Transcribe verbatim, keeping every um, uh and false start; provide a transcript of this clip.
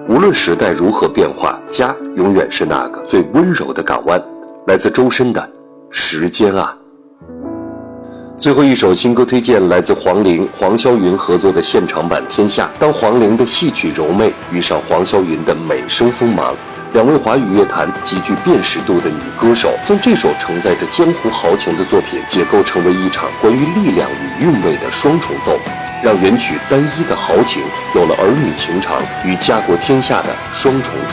无论时代如何变化，家永远是那个最温柔的港湾。来自周深的《时间啊》。最后一首新歌推荐来自黄龄、黄霄云合作的现场版《天下》。当黄龄的戏曲柔媚遇上黄霄云的美声锋芒，两位华语乐坛极具辨识度的女歌手，将这首承载着江湖豪情的作品解构成为一场关于力量与韵味的双重奏，让原曲单一的豪情有了儿女情长与家国天下的双重